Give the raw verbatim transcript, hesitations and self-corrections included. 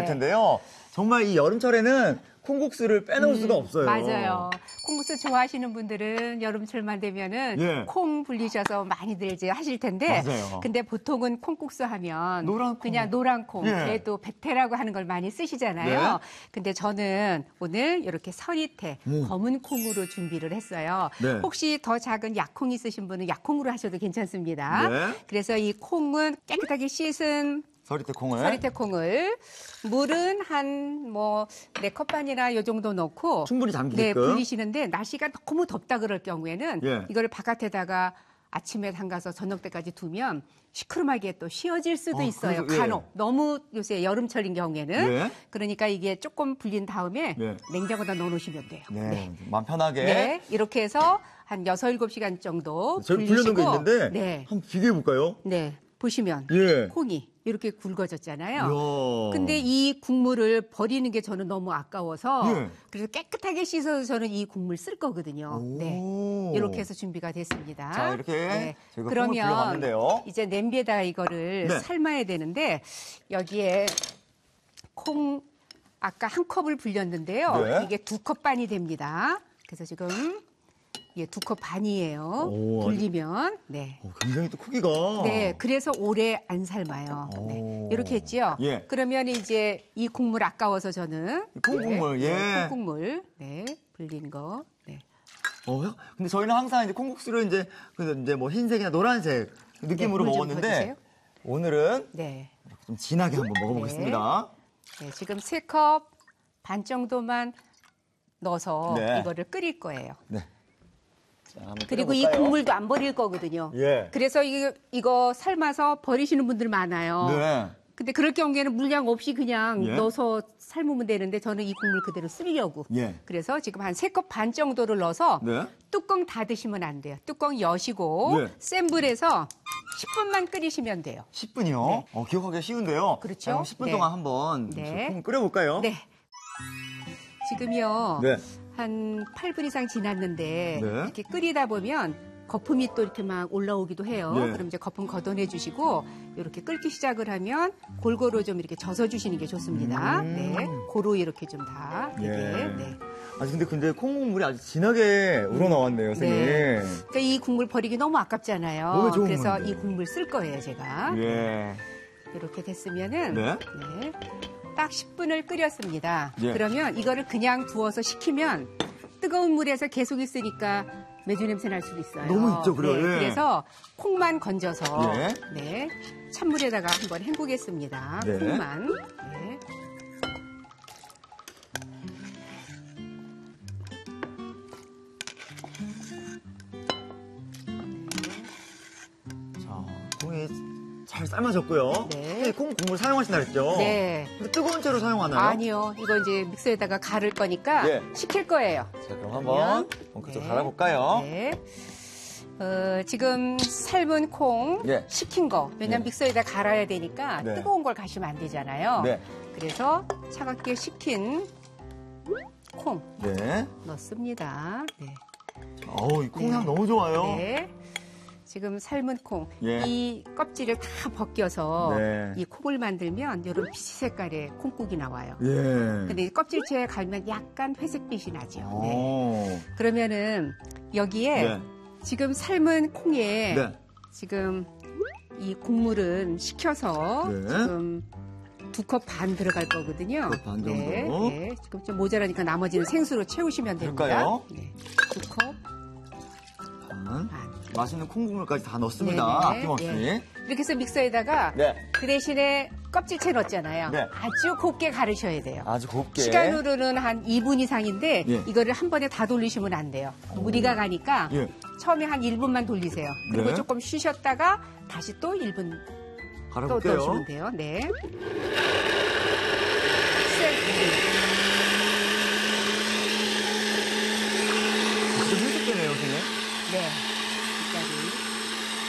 텐데요. 정말 이 여름철에는 콩국수를 빼놓을 음, 수가 없어요. 맞아요. 콩국수 좋아하시는 분들은 여름철만 되면은 예. 콩 불리셔서 많이들 이제 하실 텐데, 맞아요. 근데 보통은 콩국수 하면 노란 그냥 노란 콩, 예. 그래도 백태라고 하는 걸 많이 쓰시잖아요. 네. 근데 저는 오늘 이렇게 서리태 음. 검은 콩으로 준비를 했어요. 네. 혹시 더 작은 약콩 있으신 분은 약콩으로 하셔도 괜찮습니다. 네. 그래서 이 콩은 깨끗하게 씻은 서리태 콩을. 서리태 콩을 물은 한 뭐 네 컵 반이나 요 정도 넣고 충분히 잠기게끔. 네, 불리시는데 날씨가 너무 덥다 그럴 경우에는 예. 이거를 바깥에다가 아침에 담가서 저녁 때까지 두면 시커멓게 또 휘어질 수도 어, 있어요. 그래서, 간혹. 예. 너무 요새 여름철인 경우에는. 예. 그러니까 이게 조금 불린 다음에 예. 냉장고에다 넣어놓으시면 돼요. 네. 네. 마음 편하게. 네. 이렇게 해서 한 여섯, 일곱 시간 정도 저희 불려놓은 게 있는데 네. 한번 비교해 볼까요? 네. 보시면 예. 콩이 이렇게 굵어졌잖아요. 이야. 근데 이 국물을 버리는 게 저는 너무 아까워서 예. 그래서 깨끗하게 씻어서 저는 이 국물 쓸 거거든요. 오. 네, 이렇게 해서 준비가 됐습니다. 자, 이렇게 네. 저희가 그러면 콩을 불려봤는데요. 이제 냄비에다가 이거를 네. 삶아야 되는데 여기에 콩 아까 한 컵을 불렸는데요. 네. 이게 두 컵 반이 됩니다. 그래서 지금 예, 두 컵 반이에요. 오, 불리면. 네. 오, 굉장히 또 크기가. 네, 그래서 오래 안 삶아요. 네, 이렇게 했죠. 예. 그러면 이제 이 국물 아까워서 저는 콩국물, 네, 예. 네, 콩국물, 네, 불린 거. 네. 어, 근데 저희는 항상 이제 콩국수를 이제 이제 뭐 흰색이나 노란색 느낌으로 네, 먹었는데 오늘은 네. 좀 진하게 한번 먹어보겠습니다. 네, 네 지금 세 컵 반 정도만 넣어서 네. 이거를 끓일 거예요. 네. 자, 그리고 이 국물도 안 버릴 거거든요. 예. 그래서 이거, 이거 삶아서 버리시는 분들 많아요. 네. 근데 그럴 경우에는 물량 없이 그냥 예. 넣어서 삶으면 되는데 저는 이 국물 그대로 쓰려고. 예. 그래서 지금 한 세 컵 반 정도를 넣어서 네. 뚜껑 닫으시면 안 돼요. 뚜껑 여시고 예. 센 불에서 십 분만 끓이시면 돼요. 십 분이요? 네. 어, 기억하기가 쉬운데요. 그렇죠. 자, 그럼 십 분 네. 동안 한번 네. 끓여볼까요? 네. 지금요. 네. 한 팔 분 이상 지났는데 네. 이렇게 끓이다 보면 거품이 또 이렇게 막 올라오기도 해요. 네. 그럼 이제 거품 걷어내 주시고 이렇게 끓기 시작을 하면 골고루 좀 이렇게 젖어 주시는 게 좋습니다. 음. 네, 고루 이렇게 좀 다. 예. 네. 아 근데 근데 콩국물이 아주 진하게 우러나왔네요, 선생님. 네. 그러니까 이 국물 버리기 너무 아깝잖아요. 그래서 건데. 이 국물 쓸 거예요, 제가. 예. 이렇게 됐으면은 네. 네. 딱 십 분을 끓였습니다. 예. 그러면 이거를 그냥 두어서 식히면 뜨거운 물에서 계속 있으니까 매주 냄새 날 수도 있어요. 너무 있죠, 그래요. 네, 예. 그래서 콩만 건져서 예. 네, 찬물에다가 한번 헹구겠습니다. 네. 콩만. 네. 자, 콩이 잘 삶아졌고요. 네. 콩 국물 사용하신다 그랬죠? 네. 근데 뜨거운 채로 사용하나요? 아니요. 이거 이제 믹서에다가 갈을 거니까 예. 식힐 거예요. 자, 그럼 한번 콩 좀 네. 갈아볼까요? 네. 어, 지금 삶은 콩 예. 식힌 거. 왜냐면 네. 믹서에다 갈아야 되니까 네. 뜨거운 걸 가시면 안 되잖아요. 네. 그래서 차갑게 식힌 콩 네. 넣습니다. 네. 어우, 이 콩향 네. 너무 좋아요. 네. 지금 삶은 콩, 예. 이 껍질을 다 벗겨서 네. 이 콩을 만들면 이런 피치 색깔의 콩국이 나와요. 예. 근데 껍질채에 갈면 약간 회색빛이 나죠. 네. 그러면은 여기에 네. 지금 삶은 콩에 네. 지금 이 국물은 식혀서 네. 지금 두 컵 반 들어갈 거거든요. 두 컵 반 정도. 네. 네. 지금 좀 모자라니까 나머지는 생수로 채우시면 됩니다. 될까요? 네. 두 컵 반. 반. 맛있는 콩국물까지 다 넣습니다. 네네. 아낌없이. 네. 이렇게 해서 믹서에다가 네. 그 대신에 껍질채 넣었잖아요. 네. 아주 곱게 가르셔야 돼요. 아주 곱게. 시간으로는 한 이 분 이상인데 예. 이거를 한 번에 다 돌리시면 안 돼요. 오. 무리가 가니까 예. 처음에 한 일 분만 돌리세요. 그리고 네. 조금 쉬셨다가 다시 또 일 분 또 넣으시면 돼요. 네.